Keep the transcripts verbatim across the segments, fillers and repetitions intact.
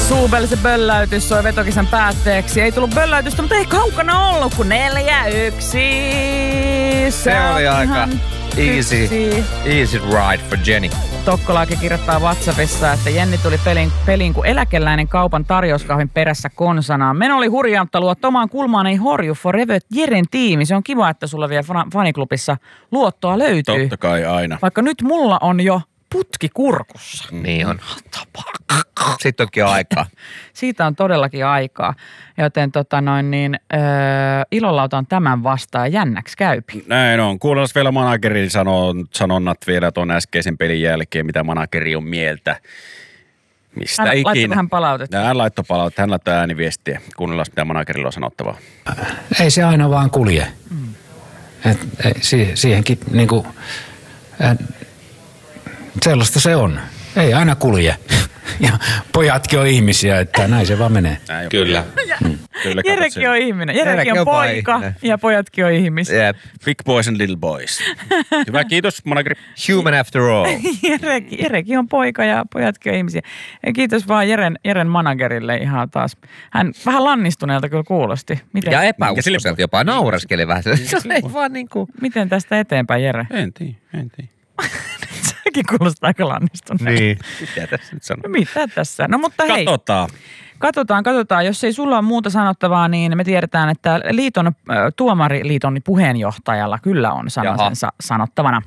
Suubel se bölläytys soi vetokisan päätteeksi. Ei tullut bölläytystä, mutta ei kaukana ollut kuin neljä yksi. Se, se oli aika easy, easy ride for Jenny. Tokkolaakin kirjoittaa WhatsAppissa, että Jenni tuli pelin, peliin kuin eläkeläinen kaupan tarjouskahvin perässä konsanaan. Meno oli hurjaa, luotto omaan kulmaan ei horju forever Jeren tiimi. Se on kiva, että sulla vielä faniklubissa luottoa löytyy. Totta kai aina. Vaikka nyt mulla on jo putki kurkussa. Mm. Niin on. Sitten onkin aikaa. Siitä on todellakin aikaa. Joten tota noin niin, öö, ilolla otan tämän vastaan. Jännäksi käypi. Näin on. Kuunnellaan vielä managerin sanonnat vielä tuon äskeisen pelin jälkeen, mitä manageri on mieltä. Mistä hän ikinä. Laittoi hän palautetta. Hän laittoi palautetta. Hän laittoi ääniviestiä. Kuunnellaan, mitä managerilla on sanottavaa. Ei se aina vaan kulje. Mm. Et, si- siihenkin niinku... Et, sellaista se on. Ei aina kulje. Ja pojatkin on ihmisiä, että näin se vaan menee. Näin Kyllä. Mm. Kyllä Jerekin on ihminen. Jerekin on poika ja pojatkin on ihmisiä. Yep. Big boys and little boys. Hyvä, kiitos manageri. Human after all. Jerekin, Jerekin on poika ja pojatkin on ihmisiä. Ja kiitos vaan Jeren, Jeren managerille ihan taas. Hän vähän lannistuneelta kyllä kuulosti. Miten? Ja epäuskoiselta jopa nauraskeli vähän. Se ei vaan niin kuin... Miten tästä eteenpäin, Jere? En tiedä, en tiedä. Säkin kuulostaa aika lannistuneelta. Niin. Mitä tässä nyt sanoo? Mitä tässä? No mutta hei. Katsotaan. Katsotaan, katsotaan. Jos ei sulla ole muuta sanottavaa, niin me tiedetään, että liiton, äh, tuomariliiton puheenjohtajalla kyllä on sanasensa Jaha. sanottavana.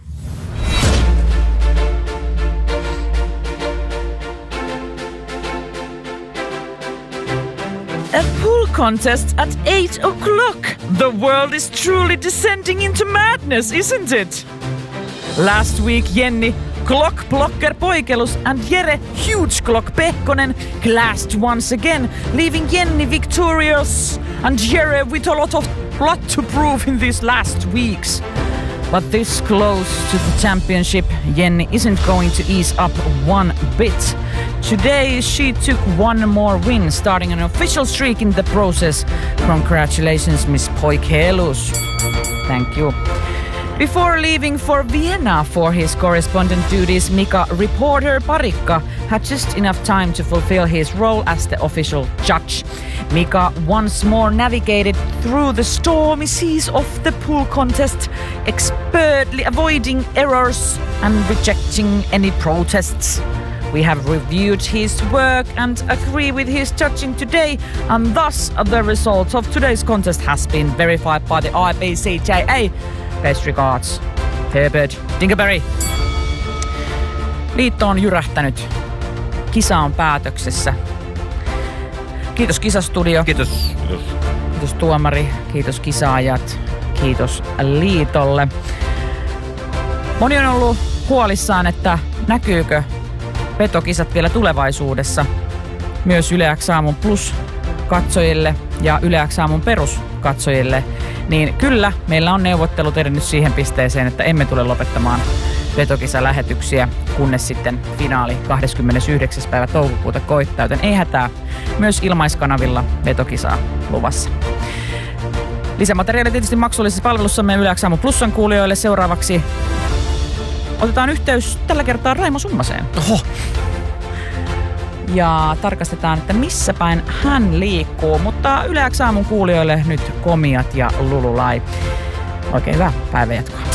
A pool contest at eight o'clock. The world is truly descending into madness, isn't it? Last week, Jenni, Clock Blocker Poikelus and Jere, Huge Clock Pehkonen clashed once again, leaving Jenni victorious and Jere with a lot of lot to prove in these last weeks. But this close to the championship, Jenni isn't going to ease up one bit. Today she took one more win, starting an official streak in the process. Congratulations, Miss Poikelus. Thank you. Before leaving for Vienna for his correspondent duties, Mika reporter Parikka had just enough time to fulfill his role as the official judge. Mika once more navigated through the stormy seas of the pool contest, expertly avoiding errors and rejecting any protests. We have reviewed his work and agree with his judging today, and thus the result of today's contest has been verified by the I B C J A. Best regards, Herbert Dinkelberry. Liitto on jyrähtänyt. Kisa on päätöksessä. Kiitos Kisastudio. Kiitos. Kiitos. Kiitos tuomari. Kiitos kisaajat. Kiitos liitolle. Moni on ollut huolissaan, että näkyykö vetokisat vielä tulevaisuudessa myös Yle X Aamun Plus katsojille ja Yle X Aamun peruskatsojille. Niin kyllä, meillä on neuvottelut edennyt siihen pisteeseen, että emme tule lopettamaan vetokisalähetyksiä, kunnes sitten finaali kahdeskymmenesyhdeksäs päivä toukokuuta koittaa, joten ei hätää. Myös ilmaiskanavilla vetokisaa luvassa. Lisämateriaali tietysti maksullisessa palvelussamme Yle X Aamun Plusan kuulijoille. Seuraavaksi otetaan yhteys tällä kertaa Raimo Summaseen. Oho. Ja tarkastetaan, että missä päin hän liikkuu. Mutta Yle X Aamun kuulijoille nyt Komiat ja Lululai. Oikein hyvää päivänjatkoa.